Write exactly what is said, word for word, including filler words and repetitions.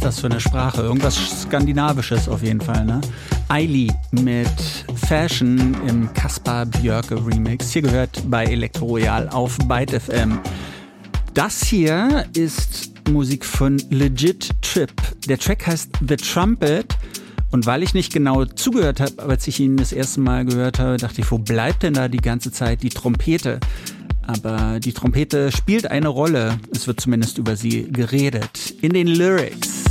das für eine Sprache? Irgendwas Skandinavisches auf jeden Fall, ne? Aili mit Fashion im Kaspar Björke Remix. Hier gehört bei Elektro Royal auf Byte F M. Das hier ist Musik von Legit Trip. Der Track heißt The Trumpet. Und weil ich nicht genau zugehört habe, als ich ihn das erste Mal gehört habe, dachte ich, wo bleibt denn da die ganze Zeit die Trompete? Aber die Trompete spielt eine Rolle. Es wird zumindest über sie geredet. In den Lyrics.